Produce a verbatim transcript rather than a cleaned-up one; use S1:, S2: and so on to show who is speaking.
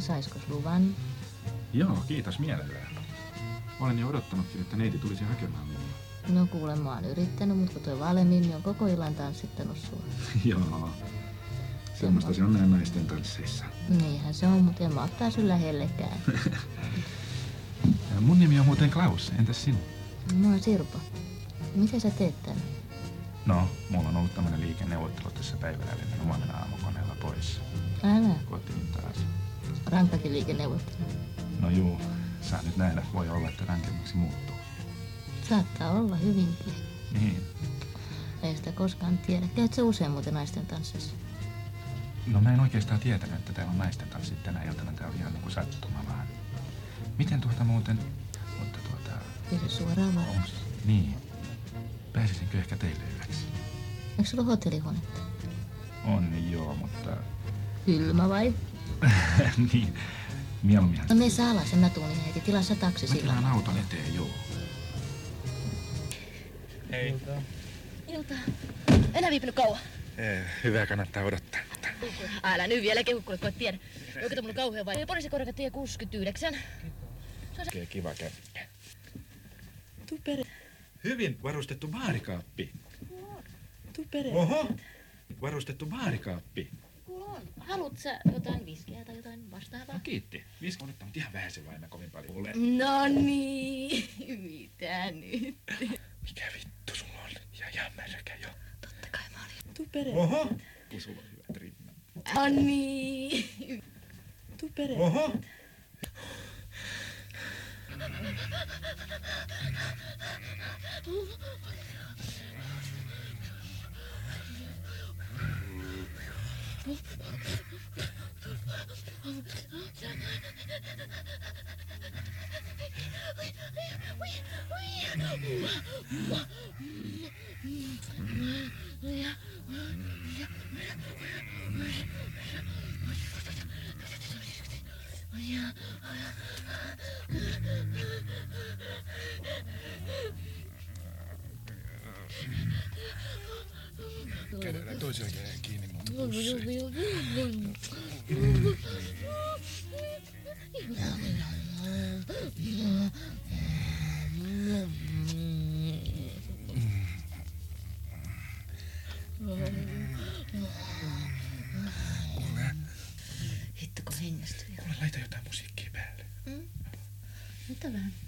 S1: Saisikos luvan?
S2: Joo, kiitos mielellään. Olen jo odottanutkin, että neiti tulisi hakemaan minua.
S1: No kuule, mä oon yrittänyt, mutta kun toi Valemimmi on koko illan tanssittanut sua.
S2: Joo. Semmoista se on näin naisten tansseissa.
S1: Niinhän se on, mutta en mä oo päässyt lähellekään.
S2: Mun nimi on muuten Klaus, entäs sinun?
S1: Mä oon Sirpa. Mitä sä teet täällä?
S2: No, mulla on ollut tämmönen liikenneuvottelu tässä päivällä, eli menen huomenna aamukoneella pois.
S1: Älä.
S2: Kotiin taas.
S1: Rankkakin liikenneuvottelu.
S2: No juu, saa nyt nähdä. Voi olla, että rankemmaksi muuttuu.
S1: Saattaa olla hyvinkin.
S2: Niin.
S1: Ei sitä koskaan tiedä. Käyt sä usein muuten naisten tansseissa?
S2: No mä en oikeastaan tietänyt, että täällä on naisten tanssit tänä iltana. Tää oli ihan niinku sattuma vaan. Miten tuota muuten... Mutta tuota...
S1: Kysy suoraan vaan.
S2: Onks... Niin. Pääsisinkö ehkä teille yöksi?
S1: Eikö sulla hotellihuonetta?
S2: On, niin joo, mutta...
S1: Kylmä vai?
S2: Niin. Mieluummin.
S1: No me saa alas ja mä tuun heti. Tilaa sä taksi
S2: Mä
S1: silloin.
S2: tilaan auton eteen, joo. Hei.
S3: Iltaa. Enää viipynyt kauan.
S2: Eh, hyvä, kannattaa odottaa.
S3: Älä nyt vielä kehu, kun et tiedä. Oikein mulla kauhean vai. Poliisikorjaka tie kuusikymmentäyhdeksän.
S2: Oikein kiva kämpä.
S3: Tuu pere.
S2: Hyvin varustettu baarikaappi.
S3: Tuu pere.
S2: Oho! Varustettu baarikaappi.
S3: Kuule on. Haluut sä jotain viskiä tai jotain vastaavaa?
S2: No kiitti. Viski on nyt ihan vähän se vain, mä kovin paljon ole.
S3: No niin. Mitä nyt?
S2: Mikä vittu sulla on? Ja ihan märkä jo.
S3: Totta kai mä olin. Tuu pere.
S2: Oho! Sulla on hyvät rinnat.
S3: No niin. Tuu pere.
S2: Oho! Kädellä toisella kädellä kiinni mun pussiin.
S3: Hitto kun hengästyy.
S2: Kuule, laita jotain musiikkia päälle.
S3: Mitä vähän?